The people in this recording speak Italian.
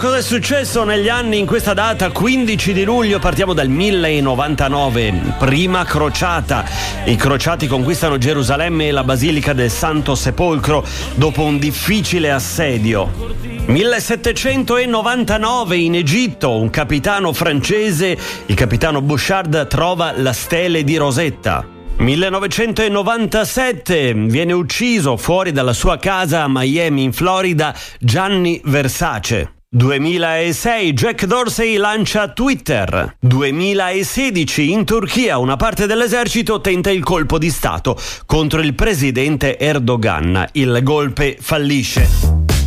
cosa è successo negli anni in questa data, 15 di luglio, partiamo dal 1099, prima crociata. I crociati conquistano Gerusalemme e la Basilica del Santo Sepolcro dopo un difficile assedio. 1799 in Egitto, un capitano francese, il capitano Bouchard, trova la stele di Rosetta. 1997 viene ucciso fuori dalla sua casa a Miami in Florida Gianni Versace. 2006 Jack Dorsey lancia Twitter. 2016 in Turchia una parte dell'esercito tenta il colpo di stato contro il presidente Erdogan. Il golpe fallisce.